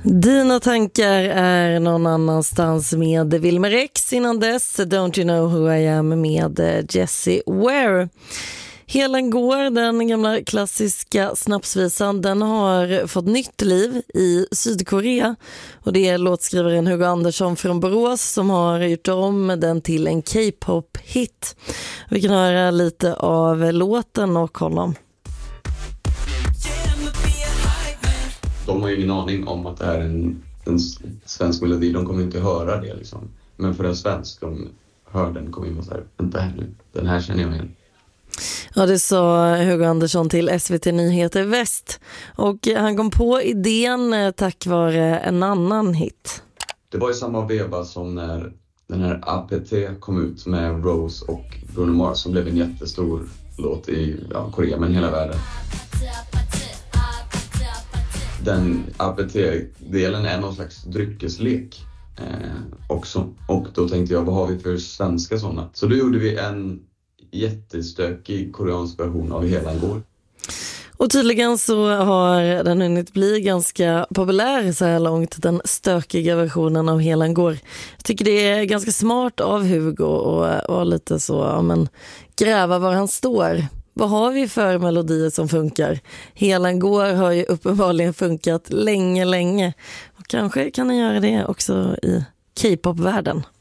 Dina tankar är någon annanstans med Wilmer X, innan dess Don't You Know Who I Am med Jessie Ware. Helen Går, den gamla klassiska snapsvisan, den har fått nytt liv i Sydkorea, och det är låtskrivaren Hugo Andersson från Borås som har gjort om den till en K-pop-hit. Vi kan höra lite av låten och honom. De har ju ingen aning om att det här är en svensk melodi. De kommer inte höra det liksom. Men för en svensk, de hör den, kommer in och säger, vänta här nu, den här känner jag igen. Ja, det sa Hugo Andersson till SVT Nyheter Väst. Och han kom på idén tack vare en annan hit. Det var ju samma veva som när den här APT kom ut med Rose och Bruno Mars, som blev en jättestor låt i Korea, men hela världen. Den APT-delen är någon slags dryckeslek också. Och då tänkte jag, vad har vi för svenska sådana? Så då gjorde vi en jättestökig koreansk version av Hela går. Och tydligen så har den hunnit bli ganska populär så här långt, den stökiga versionen av Hela går. Jag tycker det är ganska smart av Hugo och lite så, ja, men gräva var han står. Vad har vi för melodier som funkar? Hela går har ju uppenbarligen funkat länge. Och kanske kan den göra det också i K-pop-världen.